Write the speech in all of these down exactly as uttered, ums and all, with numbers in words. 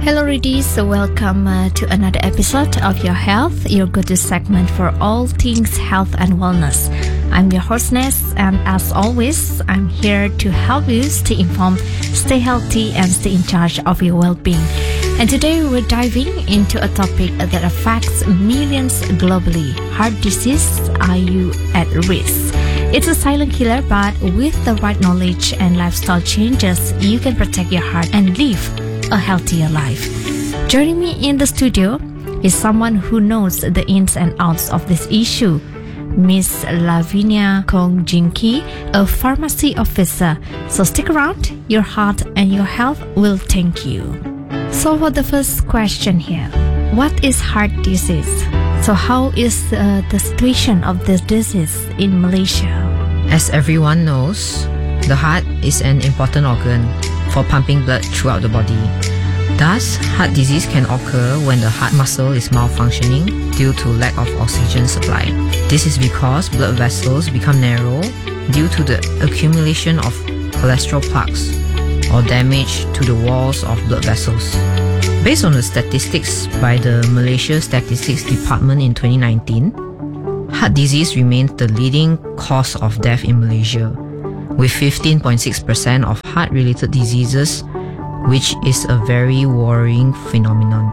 Hello Riddies, welcome uh, to another episode of Your Health, your go-to segment for all things health and wellness. I'm your hostess, and as always, I'm here to help you stay informed, stay healthy, and stay in charge of your well-being. And today we're diving into a topic that affects millions globally. Heart disease, are you at risk? It's a silent killer, but with the right knowledge and lifestyle changes, you can protect your heart and live a healthier life. Joining me in the studio is someone who knows the ins and outs of this issue, Miss Lavinia Kong Jinki, a pharmacy officer. So stick around, your heart and your health will thank you. So for the first question here, what is heart disease? So how is uh, the situation of this disease in Malaysia? As everyone knows, the heart is an important organ for pumping blood throughout the body. Thus, heart disease can occur when the heart muscle is malfunctioning due to lack of oxygen supply. This is because blood vessels become narrow due to the accumulation of cholesterol plaques or damage to the walls of blood vessels. Based on the statistics by the Malaysia Statistics Department in twenty nineteen, heart disease remains the leading cause of death in Malaysia, with fifteen point six percent of heart-related diseases, which is a very worrying phenomenon.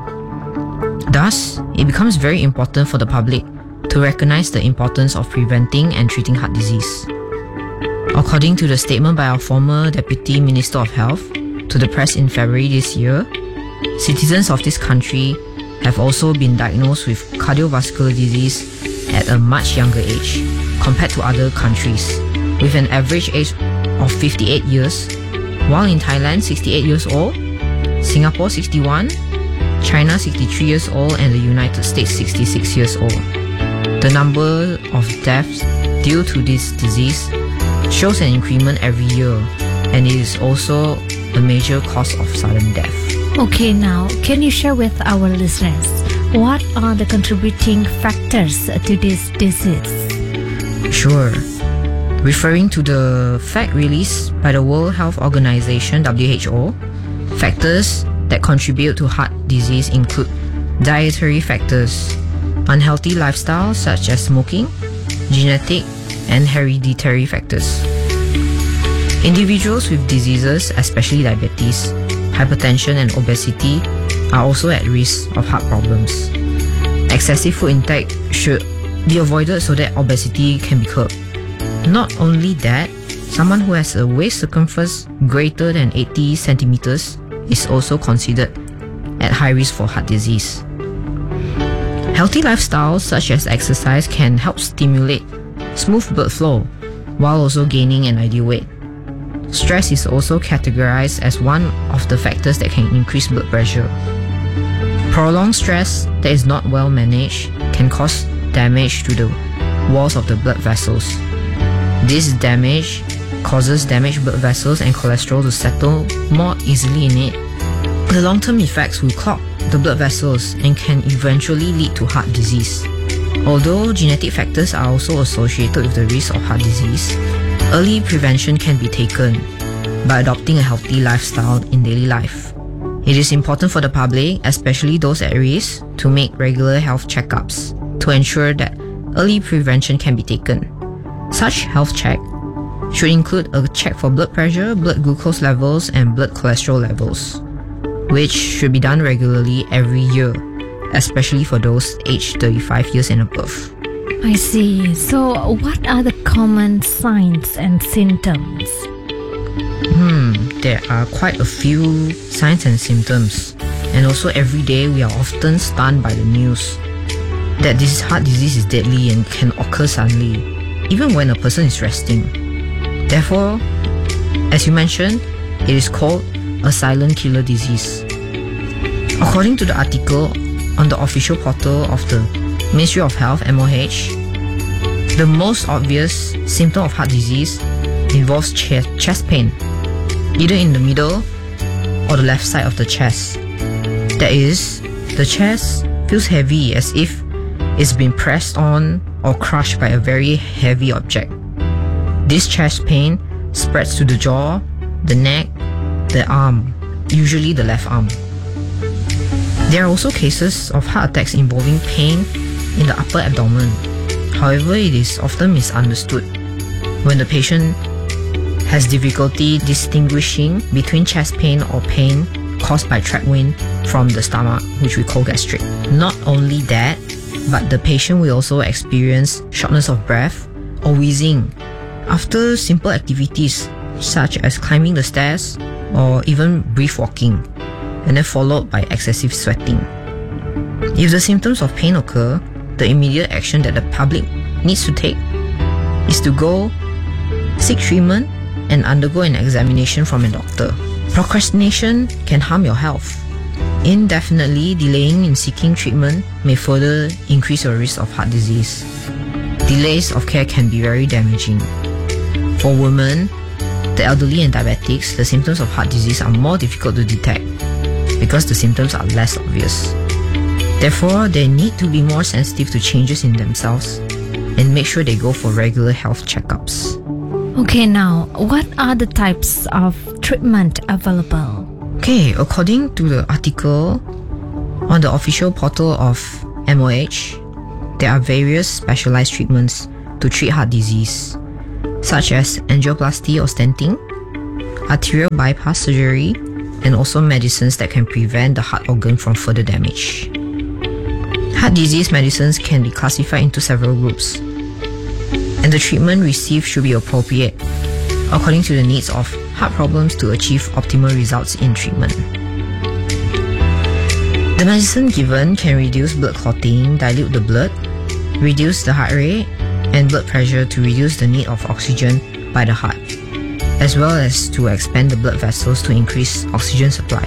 Thus, it becomes very important for the public to recognize the importance of preventing and treating heart disease. According to the statement by our former Deputy Minister of Health to the press in February this year, citizens of this country have also been diagnosed with cardiovascular disease at a much younger age compared to other countries, with an average age of fifty-eight years, while in Thailand sixty-eight years old, Singapore sixty-one, China sixty-three years old, and the United States sixty-six years old. The number of deaths due to this disease shows an increment every year, and it is also a major cause of sudden death. Okay, now can you share with our listeners what are the contributing factors to this disease? Sure. Referring to the fact released by the World Health Organization W H O, factors that contribute to heart disease include dietary factors, unhealthy lifestyle such as smoking, genetic and hereditary factors. Individuals with diseases, especially diabetes, hypertension and obesity, are also at risk of heart problems. Excessive food intake should be avoided so that obesity can be curbed. Not only that, someone who has a waist circumference greater than eighty centimeters is also considered at high risk for heart disease. Healthy lifestyles such as exercise can help stimulate smooth blood flow while also gaining an ideal weight. Stress is also categorized as one of the factors that can increase blood pressure. Prolonged stress that is not well managed can cause damage to the walls of the blood vessels. This damage causes damaged blood vessels and cholesterol to settle more easily in it. The long-term effects will clog the blood vessels and can eventually lead to heart disease. Although genetic factors are also associated with the risk of heart disease, early prevention can be taken by adopting a healthy lifestyle in daily life. It is important for the public, especially those at risk, to make regular health checkups to ensure that early prevention can be taken. Such health check should include a check for blood pressure, blood glucose levels, and blood cholesterol levels, which should be done regularly every year, especially for those aged thirty-five years and above. I see. So what are the common signs and symptoms? Hmm, there are quite a few signs and symptoms, and also every day we are often stunned by the news that this heart disease is deadly and can occur suddenly, even when a person is resting. Therefore, as you mentioned, it is called a silent killer disease. According to the article on the official portal of the Ministry of Health, M O H, the most obvious symptom of heart disease involves ch- chest pain, either in the middle or the left side of the chest. That is, the chest feels heavy as if it's been pressed on or crushed by a very heavy object. This chest pain spreads to the jaw, the neck, the arm, usually the left arm. There are also cases of heart attacks involving pain in the upper abdomen. However, it is often misunderstood when the patient has difficulty distinguishing between chest pain or pain caused by trapped wind from the stomach, which we call gastric. Not only that, but the patient will also experience shortness of breath or wheezing after simple activities such as climbing the stairs or even brief walking, and then followed by excessive sweating. If the symptoms of pain occur, the immediate action that the public needs to take is to go seek treatment and undergo an examination from a doctor. Procrastination can harm your health. Indefinitely delaying in seeking treatment may further increase your risk of heart disease. Delays of care can be very damaging. For women, the elderly and diabetics, the symptoms of heart disease are more difficult to detect because the symptoms are less obvious. Therefore, they need to be more sensitive to changes in themselves and make sure they go for regular health checkups. Okay, now, what are the types of treatment available? Okay, according to the article on the official portal of M O H, there are various specialized treatments to treat heart disease, such as angioplasty or stenting, arterial bypass surgery, and also medicines that can prevent the heart organ from further damage. Heart disease medicines can be classified into several groups, and the treatment received should be appropriate according to the needs of heart problems to achieve optimal results in treatment. The medicine given can reduce blood clotting, dilute the blood, reduce the heart rate and blood pressure to reduce the need of oxygen by the heart, as well as to expand the blood vessels to increase oxygen supply.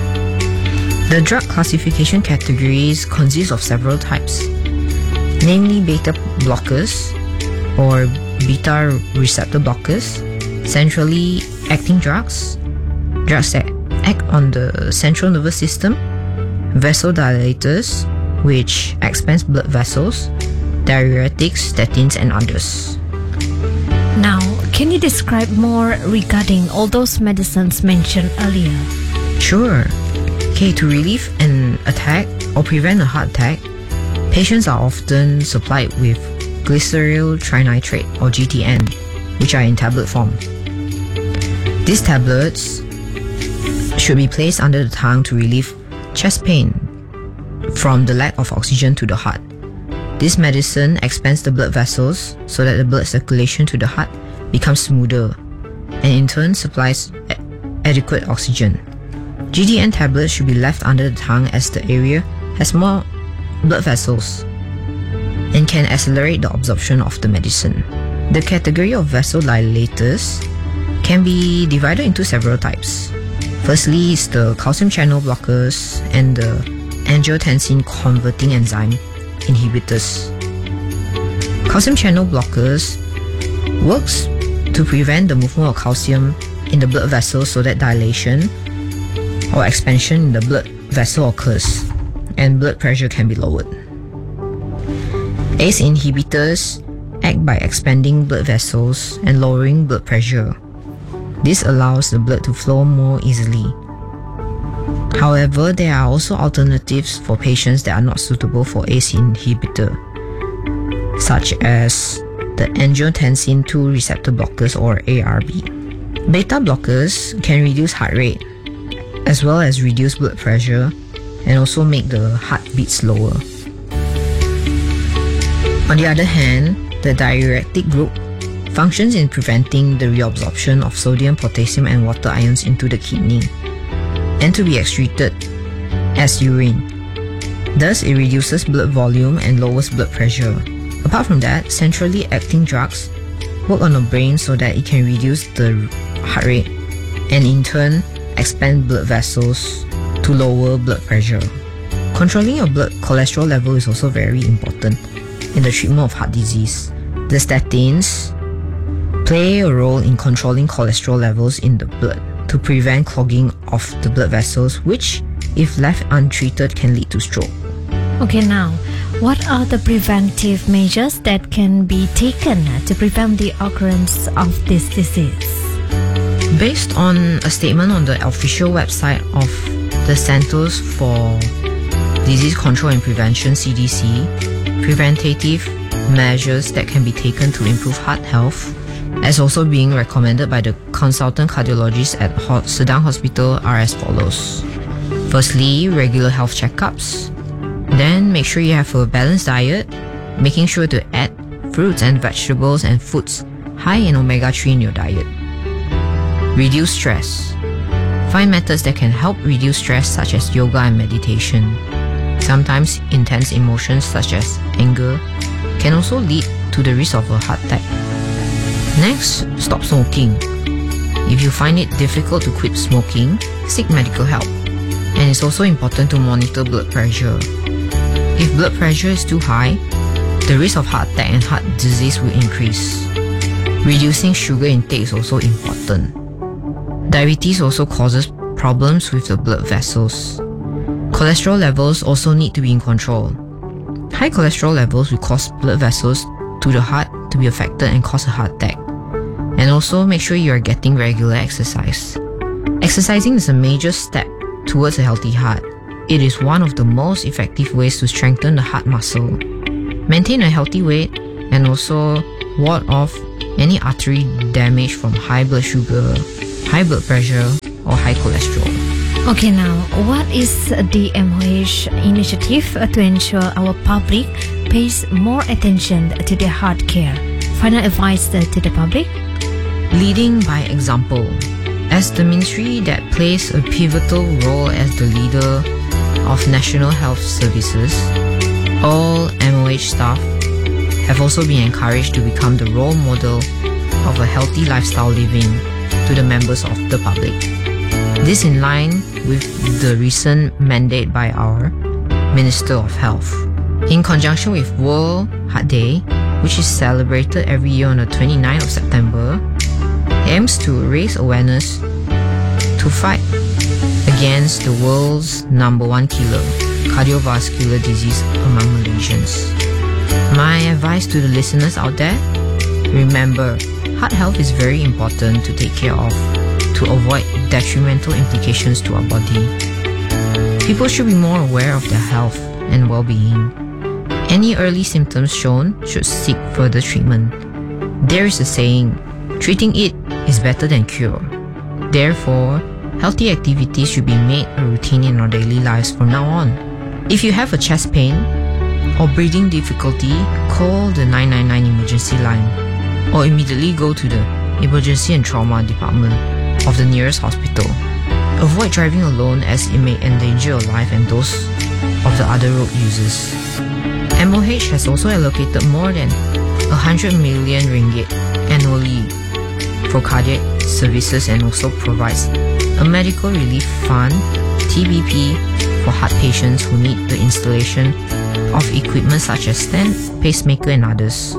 The drug classification categories consist of several types, namely beta blockers or beta receptor blockers, centrally acting drugs, drugs that act on the central nervous system, vasodilators, which expands blood vessels, diuretics, statins, and others. Now, can you describe more regarding all those medicines mentioned earlier? Sure. Okay, to relieve an attack or prevent a heart attack, patients are often supplied with glyceryl trinitrate or G T N, which are in tablet form. These tablets should be placed under the tongue to relieve chest pain from the lack of oxygen to the heart. This medicine expands the blood vessels so that the blood circulation to the heart becomes smoother and in turn supplies a- adequate oxygen. G T N tablets should be left under the tongue as the area has more blood vessels and can accelerate the absorption of the medicine. The category of vasodilators can be divided into several types. Firstly is the calcium channel blockers and the angiotensin converting enzyme inhibitors. Calcium channel blockers works to prevent the movement of calcium in the blood vessels so that dilation or expansion in the blood vessel occurs and blood pressure can be lowered. A C E inhibitors act by expanding blood vessels and lowering blood pressure. This allows the blood to flow more easily. However, there are also alternatives for patients that are not suitable for A C E inhibitor, such as the angiotensin two receptor blockers or A R B. Beta blockers can reduce heart rate as well as reduce blood pressure and also make the heart beat slower. On the other hand, the diuretic group functions in preventing the reabsorption of sodium, potassium, and water ions into the kidney and to be excreted as urine. Thus, it reduces blood volume and lowers blood pressure. Apart from that, centrally acting drugs work on the brain so that it can reduce the heart rate and in turn expand blood vessels to lower blood pressure. Controlling your blood cholesterol level is also very important in the treatment of heart disease. The statins play a role in controlling cholesterol levels in the blood to prevent clogging of the blood vessels, which, if left untreated, can lead to stroke. Okay, now, what are the preventive measures that can be taken to prevent the occurrence of this disease? Based on a statement on the official website of the Centers for Disease Control and Prevention C D C, preventative measures that can be taken to improve heart health, as also being recommended by the consultant cardiologist at Sedang Hospital are as follows. Firstly, regular health checkups. Then make sure you have a balanced diet, making sure to add fruits and vegetables and foods high in omega three in your diet. Reduce stress. Find methods that can help reduce stress such as yoga and meditation. Sometimes intense emotions such as anger can also lead to the risk of a heart attack. Next, stop smoking. If you find it difficult to quit smoking, seek medical help. And it's also important to monitor blood pressure. If blood pressure is too high, the risk of heart attack and heart disease will increase. Reducing sugar intake is also important. Diabetes also causes problems with the blood vessels. Cholesterol levels also need to be in control. High cholesterol levels will cause blood vessels to the heart to be affected and cause a heart attack. And also make sure you are getting regular exercise. Exercising is a major step towards a healthy heart. It is one of the most effective ways to strengthen the heart muscle, maintain a healthy weight, and also ward off any artery damage from high blood sugar, high blood pressure, or high cholesterol. Okay, now, what is the M O H initiative to ensure our public pays more attention to their heart care? Final advice to the public? Leading by example. As the ministry that plays a pivotal role as the leader of National Health Services, all M O H staff have also been encouraged to become the role model of a healthy lifestyle living to the members of the public. This in line with the recent mandate by our Minister of Health. In conjunction with World Heart Day, which is celebrated every year on the twenty-ninth of September, aims to raise awareness to fight against the world's number one killer, cardiovascular disease among Malaysians. My advice to the listeners out there, remember, heart health is very important to take care of to avoid detrimental implications to our body. People should be more aware of their health and well-being. Any early symptoms shown should seek further treatment. There is a saying, treating it is better than cure. Therefore, healthy activities should be made a routine in our daily lives from now on. If you have a chest pain or breathing difficulty, call the nine nine nine emergency line or immediately go to the emergency and trauma department of the nearest hospital. Avoid driving alone as it may endanger your life and those of the other road users. M O H has also allocated more than one hundred million ringgit annually for cardiac services and also provides a medical relief fund, T B P, for heart patients who need the installation of equipment such as stent, pacemaker and others.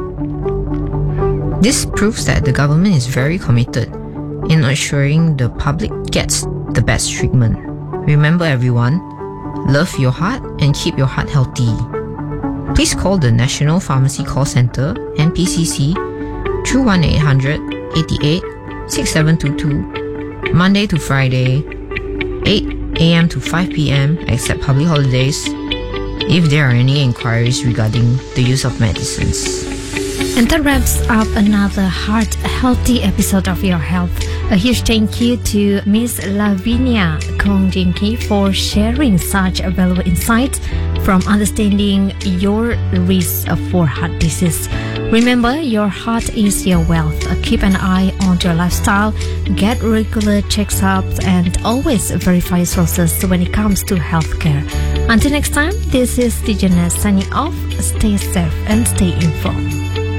This proves that the government is very committed in ensuring the public gets the best treatment. Remember everyone, love your heart and keep your heart healthy. Please call the National Pharmacy Call Center, N P C C, through one eight hundred, eighty-eight, sixty-seven twenty-two, Monday to Friday, eight a.m. to five p.m. except public holidays, if there are any inquiries regarding the use of medicines. And that wraps up another heart healthy episode of Your Health. A huge thank you to Miss Lavinia Kongjinki for sharing such valuable insights from understanding your risk for heart disease. Remember, your heart is your wealth. Keep an eye on your lifestyle, get regular checkups, and always verify sources when it comes to healthcare. Until next time, this is Dijanes signing off. Stay safe and stay informed.